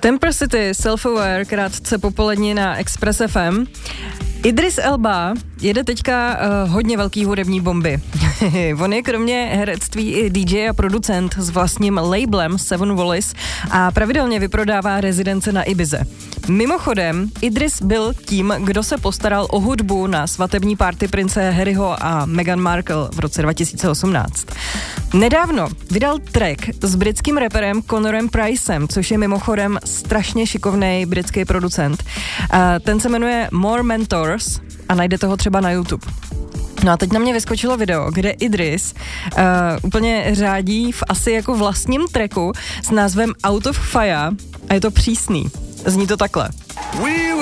Temper City, Self-Aware, krátce popolední na Express FM. Idris Elba jede teďka hodně velký hudební bomby. On je kromě herectví i DJ a producent s vlastním labelem Seven Wallis a pravidelně vyprodává rezidence na Ibize. Mimochodem, Idris byl tím, kdo se postaral o hudbu na svatební party prince Harryho a Meghan Markle v roce 2018. Nedávno vydal track s britským raperem Conorem Pricem, což je mimochodem strašně šikovnej britský producent. Ten se jmenuje More Mentors a najdete ho třeba na YouTube. No a teď na mě vyskočilo video, kde Idris úplně řádí v asi jako vlastním tracku s názvem Out of Fire a je to přísný. Zní to takhle.